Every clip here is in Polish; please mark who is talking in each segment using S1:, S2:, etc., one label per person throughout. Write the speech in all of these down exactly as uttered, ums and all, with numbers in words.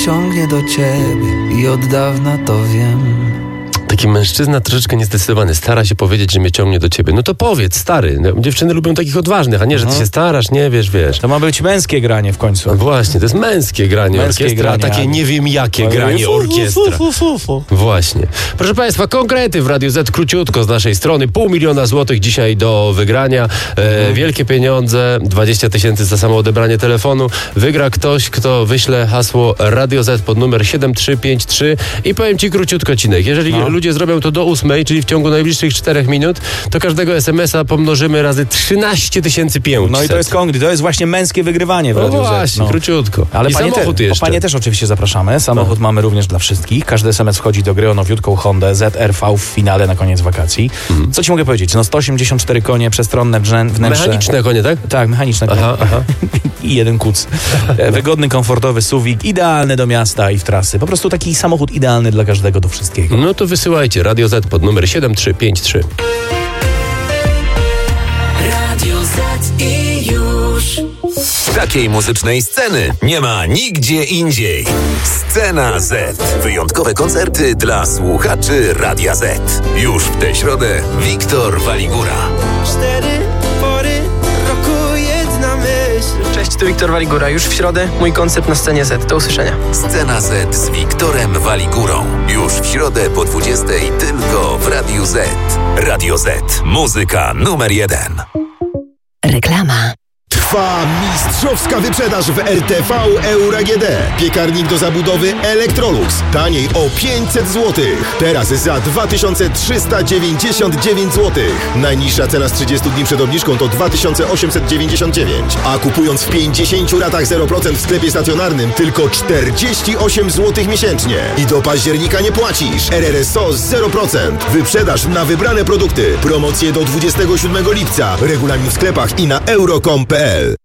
S1: ciągnie do ciebie i od dawna to wiem.
S2: Taki mężczyzna troszeczkę niezdecydowany, stara się powiedzieć, że mnie ciągnie do ciebie. No to powiedz, stary. No, dziewczyny lubią takich odważnych, a nie, że ty się starasz, nie wiesz, wiesz.
S3: To ma być męskie granie w końcu.
S2: No właśnie, to jest męskie granie
S3: Męskie
S2: orkiestra,
S3: granie,
S2: a takie
S3: ale-
S2: nie wiem jakie granie orkiestra. Właśnie. Proszę Państwa, konkrety w Radiu Z króciutko z naszej strony. Pół miliona złotych dzisiaj do wygrania. E, wielkie pieniądze, dwadzieścia tysięcy za samo odebranie telefonu. Wygra ktoś, kto wyśle hasło Radio Z pod numer siedem trzy pięć trzy i powiem Ci króciutko, Cinek. Jeżeli
S3: No.
S2: ludzie zrobią to do ósmej, czyli w ciągu najbliższych czterech minut, to każdego es em es a pomnożymy razy trzynaście tysięcy pięćset.
S3: No i to jest konkret, to jest właśnie męskie wygrywanie w
S2: No
S3: Radiu Z.
S2: właśnie, króciutko.
S3: Ale
S2: I
S3: panie,
S2: samochód
S3: te,
S2: jeszcze.
S3: panie też oczywiście zapraszamy. Samochód mamy również dla wszystkich. Każdy es em es wchodzi do gry o nowiutką Hondę Z R V w finale na koniec wakacji.
S2: Mhm.
S3: Co ci mogę powiedzieć? No sto osiemdziesiąt cztery konie, przestronne wrze- wnętrze.
S2: Mechaniczne konie, tak?
S3: Tak, mechaniczne konie.
S2: Aha, aha.
S3: I jeden kuc. E, Wygodny, komfortowy suwik, idealny do miasta i w trasy. Po prostu taki samochód idealny dla każdego, do wszystkiego.
S2: No to wysyłajcie Radio Z pod numer siedem trzy pięć trzy.
S4: Radio Z i już.
S5: Takiej muzycznej sceny nie ma nigdzie indziej. Scena Z. Wyjątkowe koncerty dla słuchaczy Radia Z. Już w tę środę Wiktor Waligura.
S6: Cztery pory roku, jedna myśl.
S7: Cześć, tu Wiktor Waligura. Już w środę mój koncert na scenie Z. Do usłyszenia.
S5: Scena Z z Wiktorem Waligurą. Już w środę po dwudziestej tylko w Radiu Z. Radio Z. Muzyka numer jeden.
S8: Reklama.
S9: Trwa mistrzowska wyprzedaż w R T V Euro A G D. Piekarnik do zabudowy Electrolux. Taniej o pięćset złotych. Teraz za dwa tysiące trzysta dziewięćdziesiąt dziewięć złotych. Najniższa cena z trzydziestu dni przed obniżką to dwa tysiące osiemset dziewięćdziesiąt dziewięć. A kupując w pięćdziesięciu ratach zero procent w sklepie stacjonarnym tylko czterdzieści osiem złotych miesięcznie. I do października nie płacisz. R R S O zero procent. Wyprzedaż na wybrane produkty. Promocje do dwudziestego siódmego lipca. Regulamin w sklepach i na euro kropka com kropka p l.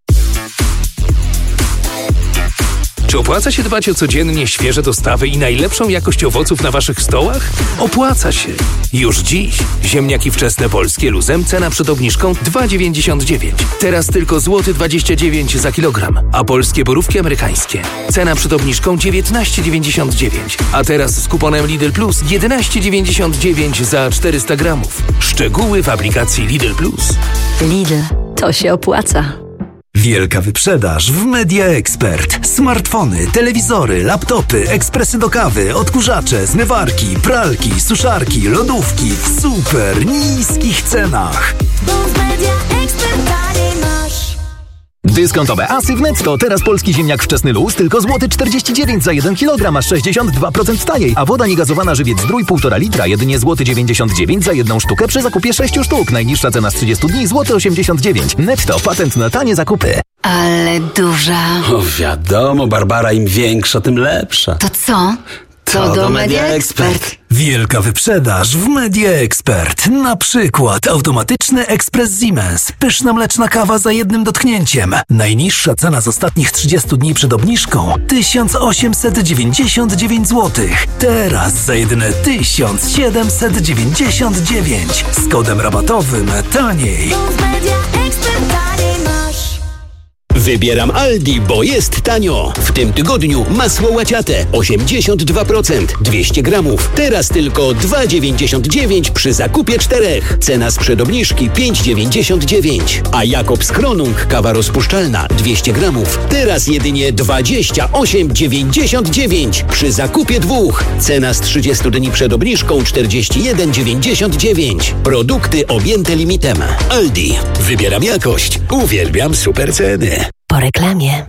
S10: Czy opłaca się dbać o codziennie świeże dostawy i najlepszą jakość owoców na waszych stołach? Opłaca się. Już dziś ziemniaki wczesne polskie luzem, cena przed obniżką dwa dziewięćdziesiąt dziewięć. Teraz tylko złoty dwadzieścia dziewięć za kilogram. A polskie borówki amerykańskie. Cena przed obniżką dziewiętnaście dziewięćdziesiąt dziewięć. A teraz z kuponem Lidl Plus jedenaście dziewięćdziesiąt dziewięć za czterysta gramów. Szczegóły w aplikacji Lidl Plus.
S8: Lidl, to się opłaca.
S11: Wielka wyprzedaż w Media Expert. Smartfony, telewizory, laptopy, ekspresy do kawy, odkurzacze, zmywarki, pralki, suszarki, lodówki w super niskich cenach.
S4: Bo w Media Expert taniej masz.
S12: Dyskontowe asy w Netto. Teraz polski ziemniak wczesny luz tylko złoty czterdzieści dziewięć za jeden kilogram, a sześćdziesiąt dwa procent taniej. A woda niegazowana żywiec Zdrój półtora litra jedynie złoty dziewięćdziesiąt dziewięć za jedną sztukę przy zakupie sześciu sztuk. Najniższa cena z trzydziestu dni złoty osiemdziesiąt dziewięć. Netto, patent na tanie zakupy.
S8: Ale duża.
S13: O wiadomo, Barbara, im większa, tym lepsza.
S8: To co? To do Media Expert.
S11: Wielka wyprzedaż w Media Expert. Na przykład automatyczny ekspres Siemens. Pyszna mleczna kawa za jednym dotknięciem. Najniższa cena z ostatnich trzydziestu dni przed obniżką tysiąc osiemset dziewięćdziesiąt dziewięć złotych. Teraz za jedyne tysiąc siedemset dziewięćdziesiąt dziewięć. Z kodem rabatowym taniej.
S4: Bo w Media Expert taniej masz.
S14: Wybieram Aldi, bo jest tanio. W tym tygodniu masło łaciate osiemdziesiąt dwa procent, dwieście gramów. Teraz tylko dwa dziewięćdziesiąt dziewięć przy zakupie czterech. Cena sprzed obniżki pięć dziewięćdziesiąt dziewięć. A Jakobs Kronung kawa rozpuszczalna dwieście gramów. Teraz jedynie dwadzieścia osiem dziewięćdziesiąt dziewięć przy zakupie dwóch. Cena z trzydziestu dni przed obniżką czterdzieści jeden dziewięćdziesiąt dziewięć. Produkty objęte limitem. Aldi. Wybieram jakość. Uwielbiam super ceny.
S8: Po reklamie.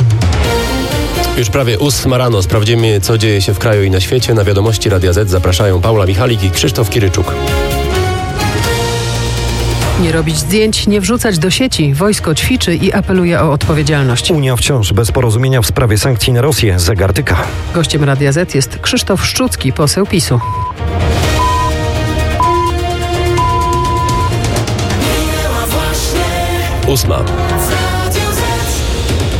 S2: Już prawie ósma rano. Sprawdzimy, co dzieje się w kraju i na świecie. Na wiadomości Radia Z zapraszają Paula Michalik i Krzysztof Kiryczuk.
S15: Nie robić zdjęć, nie wrzucać do sieci. Wojsko ćwiczy i apeluje o odpowiedzialność.
S16: Unia wciąż bez porozumienia w sprawie sankcji na Rosję. Zagartyka.
S15: Gościem Radia Z jest Krzysztof Szczucki, poseł PiSu.
S2: Ósma.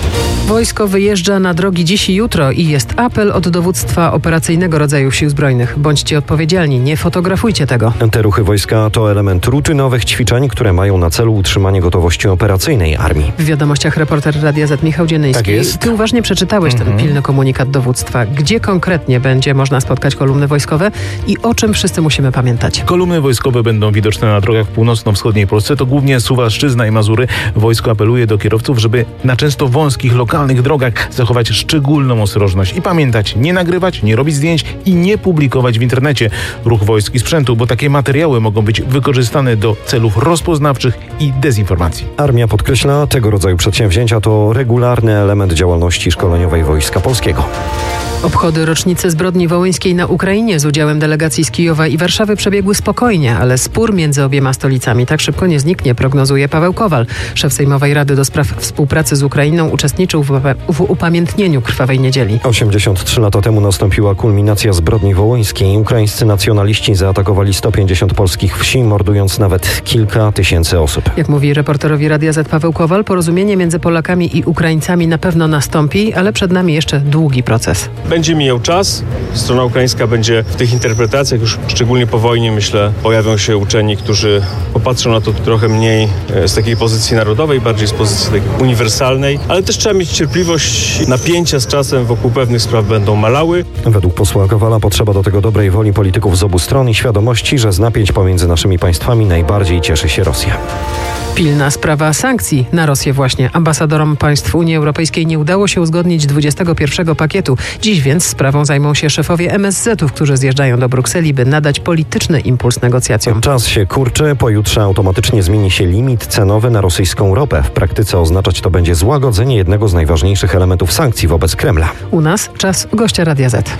S15: Wojsko wyjeżdża na drogi dziś i jutro i jest apel od dowództwa operacyjnego rodzajów Sił Zbrojnych. Bądźcie odpowiedzialni, nie fotografujcie tego.
S16: Te ruchy wojska to element rutynowych ćwiczeń, które mają na celu utrzymanie gotowości operacyjnej armii.
S15: W wiadomościach reporter Radia Z Michał Dziennyski.
S16: Tak jest.
S15: Ty uważnie przeczytałeś
S16: Mhm.
S15: ten pilny komunikat dowództwa. Gdzie konkretnie będzie można spotkać kolumny wojskowe i o czym wszyscy musimy pamiętać?
S3: Kolumny wojskowe będą widoczne na drogach w północno-wschodniej Polsce. To głównie Suwalszczyzna i Mazury. Wojsko apeluje do kierowców, żeby na często wąskich, lokalnych drogach zachować szczególną ostrożność i pamiętać, nie nagrywać, nie robić zdjęć i nie publikować w internecie ruch wojsk i sprzętu, bo takie materiały mogą być wykorzystane do celów rozpoznawczych i dezinformacji.
S16: Armia podkreśla, tego rodzaju przedsięwzięcia to regularny element działalności szkoleniowej Wojska Polskiego.
S15: Obchody rocznicy zbrodni wołyńskiej na Ukrainie z udziałem delegacji z Kijowa i Warszawy przebiegły spokojnie, ale spór między obiema stolicami tak szybko nie zniknie, prognozuje Paweł Kowal. Szef Sejmowej Rady do Spraw Współpracy z Ukrainą uczestniczył w, w upamiętnieniu Krwawej Niedzieli.
S16: osiemdziesiąt trzy lata temu nastąpiła kulminacja zbrodni wołyńskiej. Ukraińscy nacjonaliści zaatakowali sto pięćdziesiąt polskich wsi, mordując nawet kilka tysięcy osób.
S15: Jak mówi reporterowi Radia Z Paweł Kowal, porozumienie między Polakami i Ukraińcami na pewno nastąpi, ale przed nami jeszcze długi proces.
S17: Będzie mijał czas, strona ukraińska będzie w tych interpretacjach, już szczególnie po wojnie, myślę, pojawią się uczeni, którzy popatrzą na to trochę mniej z takiej pozycji narodowej, bardziej z pozycji takiej uniwersalnej, ale też trzeba mieć cierpliwość. Napięcia z czasem wokół pewnych spraw będą malały.
S16: Według posła Kowala potrzeba do tego dobrej woli polityków z obu stron i świadomości, że z napięć pomiędzy naszymi państwami najbardziej cieszy się Rosja.
S15: Pilna sprawa sankcji na Rosję właśnie. Ambasadorom państw Unii Europejskiej nie udało się uzgodnić dwudziestego pierwszego pakietu. Dziś więc sprawą zajmą się szefowie M S Z-ów, którzy zjeżdżają do Brukseli, by nadać polityczny impuls negocjacjom.
S16: Czas się kurczy, pojutrze automatycznie zmieni się limit cenowy na rosyjską ropę. W praktyce oznaczać to będzie złagodzenie jednego z najważniejszych elementów sankcji wobec Kremla.
S15: U nas czas gościa Radia Z.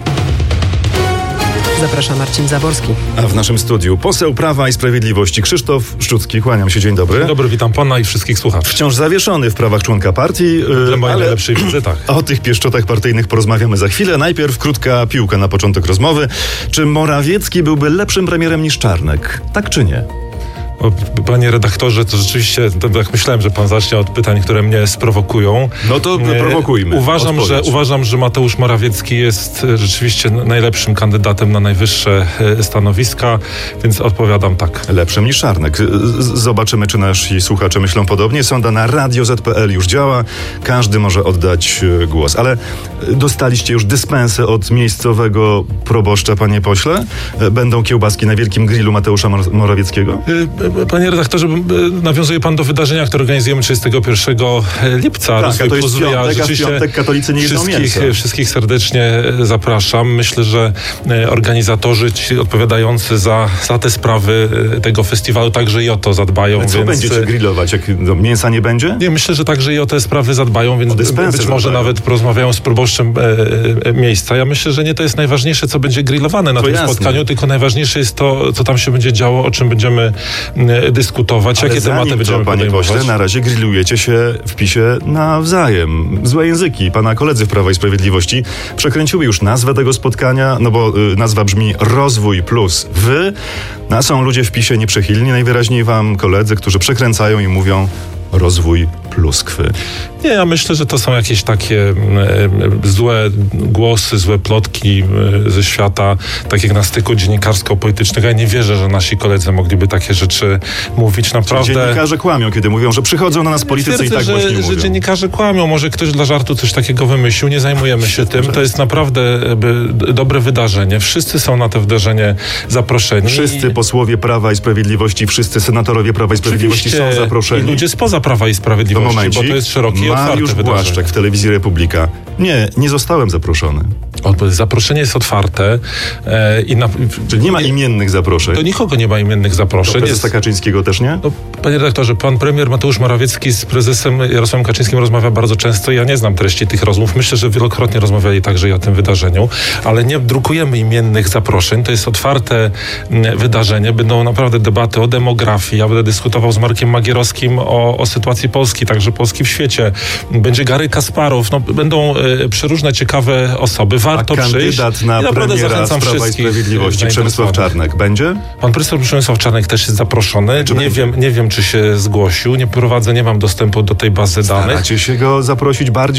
S15: Zaprasza Marcin Zaborski.
S18: A w naszym studiu poseł Prawa i Sprawiedliwości Krzysztof Szczucki. Kłaniam się, dzień dobry.
S19: Dzień dobry, witam pana i wszystkich słuchaczy.
S18: Wciąż zawieszony w prawach członka partii.
S19: Dla mojej
S18: ale
S19: najlepszej wiedzy, tak.
S18: O tych pieszczotach partyjnych porozmawiamy za chwilę. Najpierw krótka piłka na początek rozmowy. Czy Morawiecki byłby lepszym premierem niż Czarnek? Tak czy nie?
S19: O, panie redaktorze, to rzeczywiście, to tak myślałem, że pan zacznie od pytań, które mnie sprowokują.
S18: No to prowokujmy.
S19: Uważam, że, uważam, że Mateusz Morawiecki jest rzeczywiście najlepszym kandydatem na najwyższe stanowiska, więc odpowiadam tak.
S18: Lepszym niż Czarnek. Zobaczymy, czy nasi słuchacze myślą podobnie. Sonda na radio zet kropka pe el już działa. Każdy może oddać głos. Ale dostaliście już dyspensę od miejscowego proboszcza, panie pośle? Będą kiełbaski na wielkim grillu Mateusza Morawieckiego?
S19: Panie redaktorze, nawiązuje pan do wydarzenia, które organizujemy trzydziestego pierwszego lipca.
S18: Tak, a to jest piątek, a w piątek katolicy nie jedzą mięsa.
S19: Wszystkich serdecznie zapraszam. Myślę, że organizatorzy ci odpowiadający za, za te sprawy tego festiwalu także i o to zadbają.
S18: A co
S19: więc...
S18: będziecie grillować? Jak no, mięsa nie będzie?
S19: Nie, myślę, że także i o te sprawy zadbają, więc być może
S18: zadbają.
S19: nawet porozmawiają z proboszczem e, e, miejsca. Ja myślę, że nie to jest najważniejsze, co będzie grillowane na
S18: to
S19: tym
S18: jasne.
S19: spotkaniu, tylko najważniejsze jest to, co tam się będzie działo, o czym będziemy dyskutować,
S18: ale
S19: jakie tematy
S18: to,
S19: będziemy
S18: panie
S19: podejmować.
S18: pośle, na razie grillujecie się w PiSie nawzajem. Złe języki. Pana koledzy w Prawa i Sprawiedliwości przekręciły już nazwę tego spotkania, no bo y, nazwa brzmi Rozwój plus Wy. A są ludzie w PiSie nieprzychylni, najwyraźniej wam koledzy, którzy przekręcają i mówią rozwój pluskwy.
S19: Nie, ja myślę, że to są jakieś takie e, złe głosy, złe plotki e, ze świata, tak jak na styku dziennikarsko-politycznego. Ja nie wierzę, że nasi koledzy mogliby takie rzeczy mówić. Naprawdę.
S18: Dziennikarze kłamią, kiedy mówią, że przychodzą na nas politycy
S19: twierdzę,
S18: i tak
S19: że,
S18: właśnie mówią.
S19: że dziennikarze kłamią. Może ktoś dla żartu coś takiego wymyślił. Nie zajmujemy się tym. To jest naprawdę by, dobre wydarzenie. Wszyscy są na to wydarzenie zaproszeni.
S18: Wszyscy posłowie Prawa i Sprawiedliwości, wszyscy senatorowie Prawa i Sprawiedliwości
S19: Oczywiście.
S18: są zaproszeni.
S19: I ludzie spoza Prawa i Sprawiedliwości,
S18: momencik,
S19: bo to jest szerokie i otwarte
S18: Mariusz
S19: wydarzenie.
S18: Błaszczak w telewizji Republika. Nie, nie zostałem zaproszony.
S19: O, zaproszenie jest otwarte. E, i na,
S18: Czyli nie ma imiennych zaproszeń?
S19: Do nikogo nie ma imiennych zaproszeń.
S18: Do prezesa Kaczyńskiego też nie?
S19: No, panie redaktorze, pan premier Mateusz Morawiecki z prezesem Jarosławem Kaczyńskim rozmawia bardzo często. Ja nie znam treści tych rozmów. Myślę, że wielokrotnie rozmawiali także i o tym wydarzeniu, ale nie drukujemy imiennych zaproszeń. To jest otwarte m, wydarzenie. Będą naprawdę debaty o demografii. Ja będę dyskutował z Markiem Magierowskim o, o sytuacji Polski, także Polski w świecie. Będzie Gary Kasparow. No, będą e, przeróżne ciekawe osoby. Warto
S18: A
S19: przyjść.
S18: kandydat na premiera z Prawa i Sprawiedliwości, Przemysław Czarnek, będzie?
S19: Pan profesor Przemysław Czarnek też jest zaproszony.
S18: Czy
S19: nie
S18: będzie?
S19: wiem, nie wiem, czy się zgłosił. Nie prowadzę, nie mam dostępu do tej bazy danych.
S18: Staracie się go zaprosić bardziej?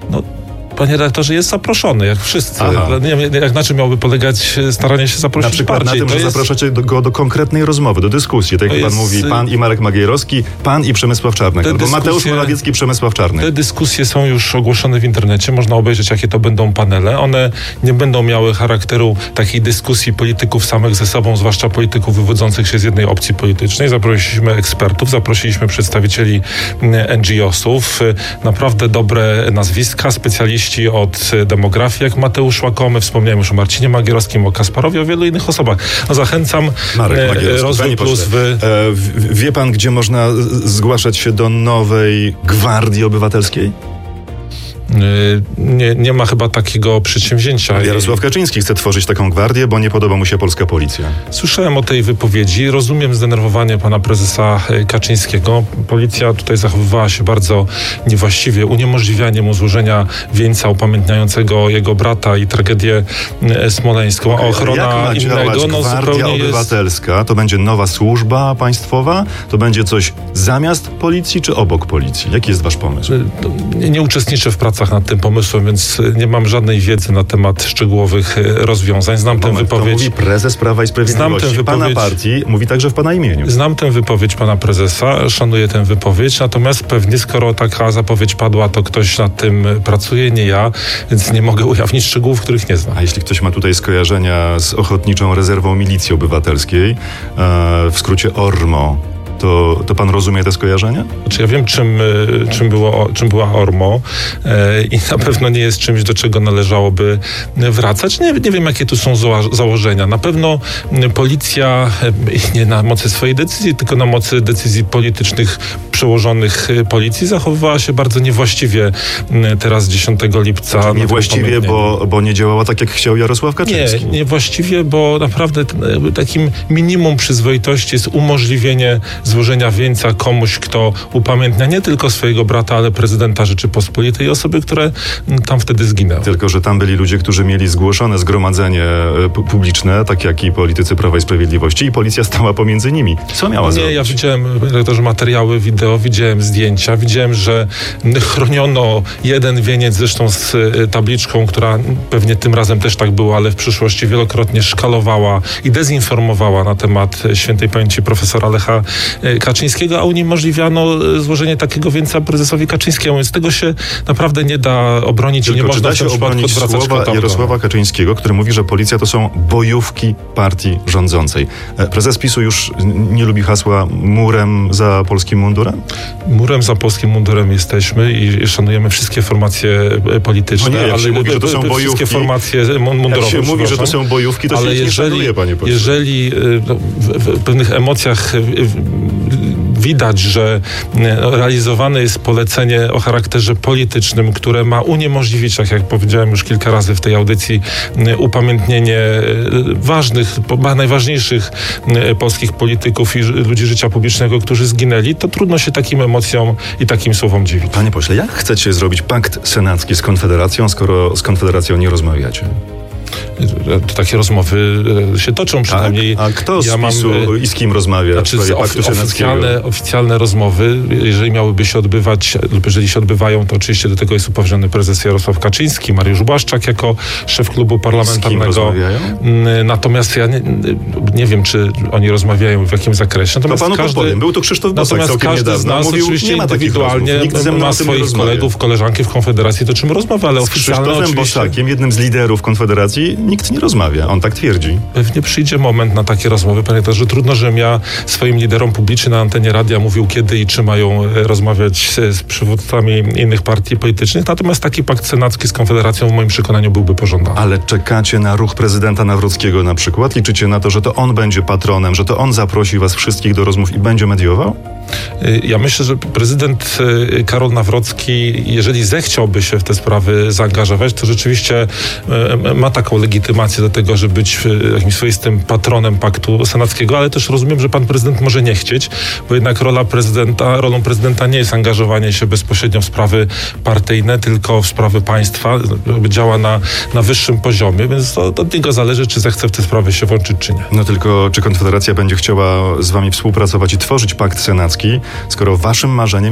S19: No, panie redaktorze, jest zaproszony, jak wszyscy.
S18: Aha.
S19: Nie wiem, jak na czym miałoby polegać staranie się zaprosić
S18: Na przykład
S19: bardziej.
S18: na tym,
S19: To
S18: że
S19: jest...
S18: zapraszacie do, go do konkretnej rozmowy, do dyskusji. Tak jak pan
S19: jest...
S18: mówi, pan i Marek Magierowski, pan i Przemysław Czarnek.
S19: Te
S18: Albo
S19: dyskusje...
S18: Mateusz Morawiecki, Przemysław Czarnek.
S19: Te dyskusje są już ogłoszone w internecie. Można obejrzeć, jakie to będą panele. One nie będą miały charakteru takiej dyskusji polityków samych ze sobą, zwłaszcza polityków wywodzących się z jednej opcji politycznej. Zaprosiliśmy ekspertów, zaprosiliśmy przedstawicieli N G O sów, naprawdę dobre nazwiska, specjaliści od demografii, jak Mateusz Łakomy, wspomniałem już o Marcinie Magierowskim, o Kasparowie, o wielu innych osobach. No, zachęcam.
S18: Marek
S19: e,
S18: Magierowski,
S19: Rozwój
S18: panie
S19: Plus.
S18: pośle,
S19: Wy...
S18: e, w- wie pan, gdzie można z- zgłaszać się do nowej Gwardii Obywatelskiej?
S19: Nie, nie ma chyba takiego przedsięwzięcia.
S18: Jarosław Kaczyński chce tworzyć taką gwardię, bo nie podoba mu się polska policja.
S19: Słyszałem o tej wypowiedzi. Rozumiem zdenerwowanie pana prezesa Kaczyńskiego. Policja tutaj zachowywała się bardzo niewłaściwie, uniemożliwianie mu złożenia wieńca upamiętniającego jego brata i tragedię smoleńską.
S18: Okay,
S19: ochrona
S18: jak ma
S19: innego,
S18: działać
S19: no
S18: Gwardia
S19: zupełnie jest...
S18: Obywatelska? To będzie nowa służba państwowa? To będzie coś zamiast policji czy obok policji? Jaki jest wasz pomysł?
S19: Nie, nie uczestniczę w pracach nad tym pomysłem, więc nie mam żadnej wiedzy na temat szczegółowych rozwiązań. Znam tę wypowiedź.
S18: To mówi prezes Prawa i Sprawiedliwości.
S19: Znam tę
S18: Pana
S19: wypowiedź.
S18: partii mówi także w pana imieniu.
S19: Znam tę wypowiedź pana prezesa, szanuję tę wypowiedź, natomiast pewnie skoro taka zapowiedź padła, to ktoś nad tym pracuje, nie ja, więc nie mogę ujawnić szczegółów, których nie znam.
S18: A jeśli ktoś ma tutaj skojarzenia z Ochotniczą Rezerwą Milicji Obywatelskiej, e, w skrócie ORMO, To, to pan rozumie te skojarzenia?
S19: Znaczy ja wiem, czym, czym, było, czym była ORMO e, i na pewno nie jest czymś, do czego należałoby wracać. Nie, nie wiem, jakie tu są za- założenia. Na pewno policja e, nie na mocy swojej decyzji, tylko na mocy decyzji politycznych przełożonych policji zachowywała się bardzo niewłaściwie teraz dziesiątego lipca.
S18: Znaczy, niewłaściwie, bo, bo nie działała tak, jak chciał Jarosław Kaczyński.
S19: Nie, niewłaściwie, bo naprawdę t- takim minimum przyzwoitości jest umożliwienie złożenia wieńca komuś, kto upamiętnia nie tylko swojego brata, ale prezydenta Rzeczypospolitej, osoby, które tam wtedy zginęły.
S18: Tylko że tam byli ludzie, którzy mieli zgłoszone zgromadzenie e, pu- publiczne, tak jak i politycy Prawa i Sprawiedliwości, i policja stała pomiędzy nimi. Co miała
S19: Nie,
S18: zrobić?
S19: ja widziałem redaktorze, materiały wideo, widziałem zdjęcia, widziałem, że chroniono jeden wieniec, zresztą z y, tabliczką, która pewnie tym razem też tak była, ale w przyszłości wielokrotnie szkalowała i dezinformowała na temat świętej pamięci profesora Lecha Kaczyńskiego, a uniemożliwiano złożenie takiego wieńca prezesowi Kaczyńskiemu, więc tego się naprawdę nie da obronić
S18: Tylko
S19: i nie
S18: czy
S19: można
S18: da
S19: w
S18: się
S19: tym przypadku
S18: obronić
S19: odwracać
S18: słowa
S19: kota w
S18: Jarosława Kaczyńskiego, który mówi, że policja to są bojówki partii rządzącej. E, Prezes PiSu już n- nie lubi hasła murem za polskim mundurem?
S19: Murem za polskim mundurem jesteśmy i szanujemy wszystkie formacje polityczne,
S18: No nie, jak
S19: ale
S18: się mówi, że to są
S19: wszystkie
S18: bojówki,
S19: formacje mundurowe.
S18: jak się mówi, że to są bojówki, to się
S19: ale
S18: ich nie
S19: jeżeli,
S18: szanuje, panie pośle.
S19: jeżeli no, w, w pewnych emocjach widać, że realizowane jest polecenie o charakterze politycznym, które ma uniemożliwić, tak jak powiedziałem już kilka razy w tej audycji, upamiętnienie ważnych, najważniejszych polskich polityków i ludzi życia publicznego, którzy zginęli, to trudno się takim emocjom i takim słowom dziwić.
S18: Panie pośle, jak chcecie zrobić pakt senacki z Konfederacją, skoro z Konfederacją nie rozmawiacie?
S19: Takie rozmowy się toczą przynajmniej.
S18: Tak? A kto z
S19: ja
S18: PiSu
S19: mam,
S18: i z kim rozmawia
S19: znaczy,
S18: w sprawie
S19: of,
S18: paktu senackiego?
S19: oficjalne, oficjalne rozmowy, jeżeli miałyby się odbywać, lub jeżeli się odbywają, to oczywiście do tego jest upoważniony prezes Jarosław Kaczyński, Mariusz Błaszczak jako szef klubu parlamentarnego.
S18: Z kim rozmawiają?
S19: Natomiast ja nie, nie wiem, czy oni rozmawiają w jakim zakresie. Natomiast
S18: to panu
S19: każdy,
S18: podpowiem. Był to Krzysztof Bosak
S19: natomiast
S18: całkiem
S19: każdy
S18: niedawno.
S19: z nas
S18: Mówił,
S19: oczywiście
S18: nie ma takich
S19: indywidualnie
S18: rozmów. Nikt ze mną
S19: ma
S18: o tym nie
S19: swoich
S18: rozmawia.
S19: kolegów, koleżanki w Konfederacji, to czym rozmawia, ale
S18: Z
S19: oficjalne
S18: Krzysztofem
S19: oczywiście...
S18: Bosakiem, jednym z liderów Konfederacji, nikt nie rozmawia. On tak twierdzi.
S19: Pewnie przyjdzie moment na takie rozmowy. Pamiętam, że trudno, żebym ja swoim liderom publicznie na antenie radia mówił, kiedy i czy mają rozmawiać z, z przywódcami innych partii politycznych. Natomiast taki pakt senacki z Konfederacją w moim przekonaniu byłby pożądany.
S18: Ale czekacie na ruch prezydenta Nawrockiego na przykład? Liczycie na to, że to on będzie patronem, że to on zaprosi was wszystkich do rozmów i będzie mediował?
S19: Ja myślę, że prezydent Karol Nawrocki, jeżeli zechciałby się w te sprawy zaangażować, to rzeczywiście ma taką legitymację do tego, żeby być jakimś swoistym patronem paktu senackiego, ale też rozumiem, że pan prezydent może nie chcieć, bo jednak rola prezydenta, rolą prezydenta nie jest angażowanie się bezpośrednio w sprawy partyjne, tylko w sprawy państwa. Działa na, na wyższym poziomie, więc to od niego zależy, czy zechce w te sprawy się włączyć, czy nie.
S18: No tylko, czy Konfederacja będzie chciała z wami współpracować i tworzyć pakt senacki, skoro waszym marzeniem jest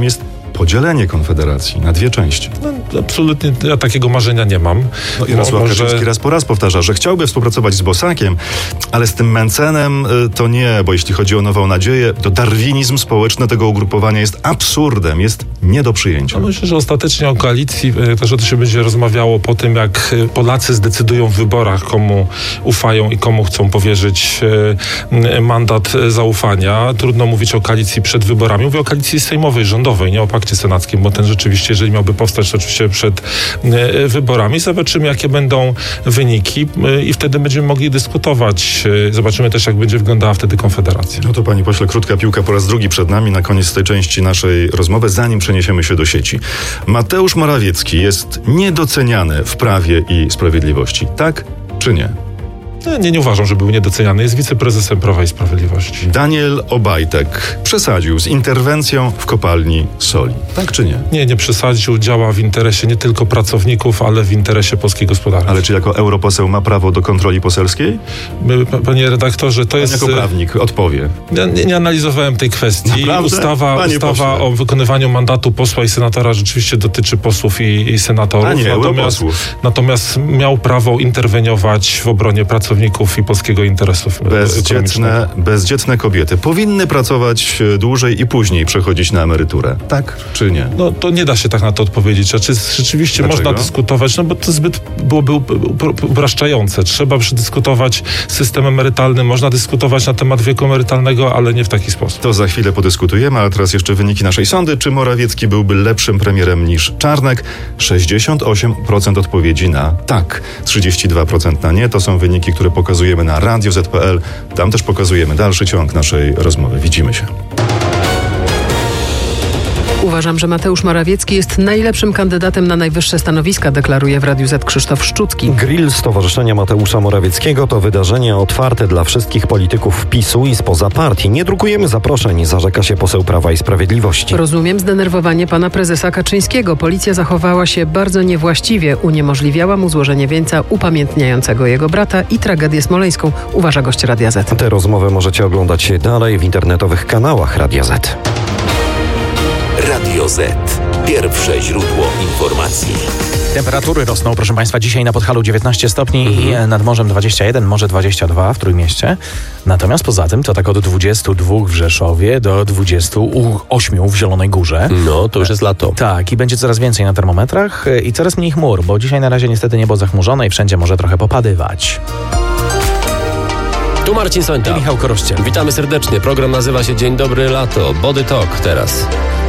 S18: podzielenie Konfederacji na dwie części.
S19: No, absolutnie, ja takiego marzenia nie mam.
S18: No, Jarosław
S19: Może...
S18: Kaczyński raz po raz powtarza, że chciałby współpracować z Bosakiem, ale z tym Mencenem y, to nie, bo jeśli chodzi o Nową Nadzieję, to darwinizm społeczny tego ugrupowania jest absurdem, jest nie do przyjęcia.
S19: No myślę, że ostatecznie o koalicji też to się będzie rozmawiało po tym, jak Polacy zdecydują w wyborach, komu ufają i komu chcą powierzyć y, mandat zaufania. Trudno mówić o koalicji przed wyborami. Mówię o koalicji sejmowej, rządowej, nie o pakcie senackim, bo ten rzeczywiście, jeżeli miałby powstać, to oczywiście przed y, wyborami. Zobaczymy, jakie będą wyniki y, i wtedy będziemy mogli dyskutować. Y, zobaczymy też, jak będzie wyglądała wtedy Konfederacja.
S18: No to, panie pośle, krótka piłka po raz drugi przed nami na koniec tej części naszej rozmowy, zanim przeniesiemy się do sieci. Mateusz Morawiecki jest niedoceniany w Prawie i Sprawiedliwości. Tak czy nie?
S19: Nie, nie uważam, że był niedoceniany. Jest wiceprezesem Prawa i Sprawiedliwości.
S18: Daniel Obajtek przesadził z interwencją w kopalni soli. Tak czy nie?
S19: Nie, nie przesadził. Działa w interesie nie tylko pracowników, ale w interesie polskiej gospodarki.
S18: Ale czy jako europoseł ma prawo do kontroli poselskiej?
S19: Panie redaktorze, to
S18: Pan
S19: jest...
S18: jako prawnik odpowie.
S19: Ja nie, nie analizowałem tej kwestii.
S18: Naprawdę?
S19: Ustawa, ustawa o wykonywaniu mandatu posła i senatora rzeczywiście dotyczy posłów i, i senatorów.
S18: A nie,
S19: natomiast,
S18: europosłów.
S19: Natomiast miał prawo interweniować w obronie pracowników i polskiego interesów
S18: bezdzietne, bezdzietne kobiety powinny pracować dłużej i później przechodzić na emeryturę. Tak czy nie?
S19: No to nie da się tak na to odpowiedzieć. Znaczy, rzeczywiście
S18: Dlaczego?
S19: można dyskutować, no bo to zbyt byłoby upraszczające. Trzeba przedyskutować system emerytalny, można dyskutować na temat wieku emerytalnego, ale nie w taki sposób.
S18: To za chwilę podyskutujemy, a teraz jeszcze wyniki naszej sądy. Czy Morawiecki byłby lepszym premierem niż Czarnek? sześćdziesiąt osiem procent odpowiedzi na tak, trzydzieści dwa procent na nie. To są wyniki, które pokazujemy na radio zet kropka pe el. Tam też pokazujemy dalszy ciąg naszej rozmowy. Widzimy się.
S15: Uważam, że Mateusz Morawiecki jest najlepszym kandydatem na najwyższe stanowiska, deklaruje w Radiu Z Krzysztof Szczucki.
S16: Grill Stowarzyszenia Mateusza Morawieckiego to wydarzenie otwarte dla wszystkich polityków PiSu i spoza partii. Nie drukujemy zaproszeń, zarzeka się poseł Prawa i Sprawiedliwości.
S15: Rozumiem zdenerwowanie pana prezesa Kaczyńskiego. Policja zachowała się bardzo niewłaściwie. Uniemożliwiała mu złożenie wieńca upamiętniającego jego brata i tragedię smoleńską, uważa gość Radia Z.
S16: Tę rozmowę możecie oglądać dalej w internetowych kanałach Radia Z.
S5: Radio Z. Pierwsze źródło informacji.
S20: Temperatury rosną, proszę Państwa, dzisiaj na Podhalu dziewiętnaście stopni mhm. i nad morzem dwadzieścia jeden, może dwadzieścia dwa w Trójmieście. Natomiast poza tym to tak od dwudziestu dwóch w Rzeszowie do dwudziestu ośmiu w Zielonej Górze.
S2: No, to już jest lato.
S20: Tak, i będzie coraz więcej na termometrach i coraz mniej chmur, bo dzisiaj na razie niestety niebo zachmurzone i wszędzie może trochę popadywać.
S2: Tu Marcin Sońta.
S20: I Michał Korościel.
S2: Witamy serdecznie. Program nazywa się Dzień Dobry Lato. Body Talk teraz.